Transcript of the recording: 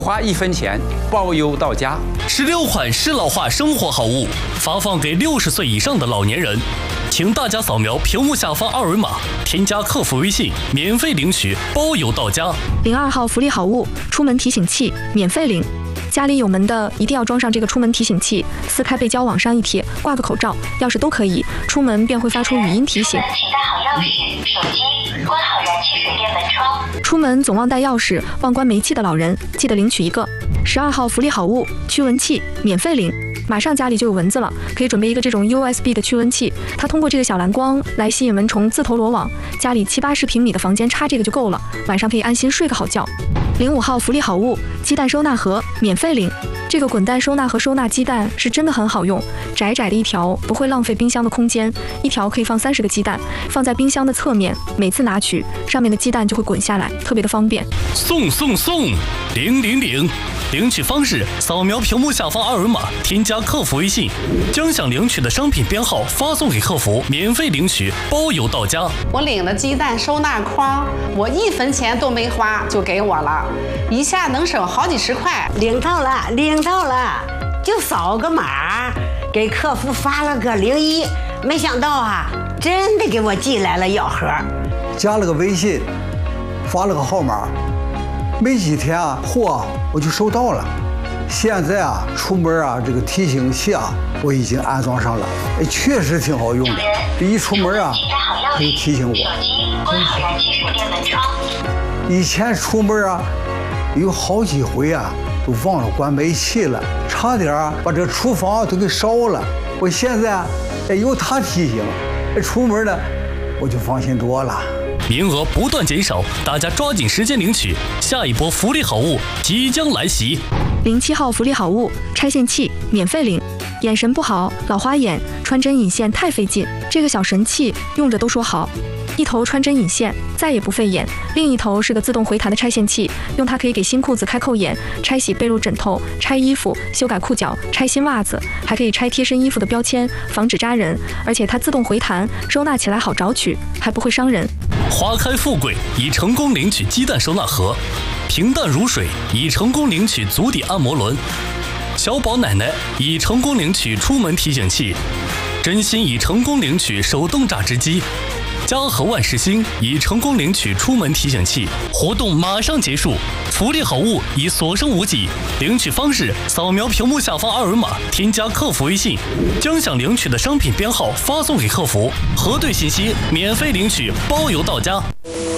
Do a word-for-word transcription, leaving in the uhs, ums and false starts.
花一分钱包邮到家。 十六款适老化生活好物发放给六十岁以上的老年人，请大家扫描屏幕下方二维码，添加客服微信，免费领取，包邮到家。 零二号福利好物，出门提醒器，免费领。家里有门的一定要装上这个出门提醒器，撕开背胶往上一贴，挂个口罩、钥匙都可以，出门便会发出语音提醒。 请带好钥匙、手机，关好燃气水电门窗。 出门总忘带钥匙、忘关煤气的老人，记得领取一个。十二号福利好物，驱蚊器，免费领。马上家里就有蚊子了，可以准备一个这种 U S B 的驱蚊器，它通过这个小蓝光来吸引蚊虫自投罗网。家里七八十平米的房间插这个就够了，晚上可以安心睡个好觉。零五号福利好物，鸡蛋收纳盒，免费领。这个滚蛋收纳盒收纳鸡蛋是真的很好用，窄窄的一条不会浪费冰箱的空间，一条可以放三十个鸡蛋，放在冰箱的侧面，每次拿取上面的鸡蛋就会滚下来，特别的方便。 送送送，领领领！领取方式：扫描屏幕下方二维码，添加客服微信，将想领取的商品编号发送给客服，免费领取，包邮到家。 我领了鸡蛋收纳筐，我一分钱都没花就给我了，一下能省好几十块。 领到了，领到了，就扫个码，给客服发了个零一，没想到啊，真的给我寄来了药盒， 加了个微信，发了个号码。没几天啊，货我就收到了。现在啊，出门啊，这个提醒器啊，我已经安装上了，哎，确实挺好用的。一出门啊，它就提醒我。 手机关好燃气水电门窗。 以前出门啊，有好几回啊，都忘了关煤气了，差点啊把这厨房都给烧了。我现在啊，哎，有它提醒，哎，出门呢，我就放心多了。 名额不断减少，大家抓紧时间领取，下一波福利好物即将来袭。 零七号福利好物，拆线器，免费领。眼神不好，老花眼，穿针引线太费劲，这个小神器用着都说好。一头穿针引线，再也不费眼；另一头是个自动回弹的拆线器，用它可以给新裤子开扣眼、拆洗被褥枕头、拆衣服、修改裤脚、拆新袜子，还可以拆贴身衣服的标签，防止扎人。而且它自动回弹，收纳起来好找取，还不会伤人。 花开富贵已成功领取鸡蛋收纳盒，平淡如水已成功领取足底按摩轮，小宝奶奶已成功领取出门提醒器，真心已成功领取手动榨汁机，家和万事兴已成功领取出门提醒器。活动马上结束，福利好物已所剩无几。领取方式：扫描屏幕下方二维码，添加客服微信，将想领取的商品编号发送给客服，核对信息，免费领取，包邮到家。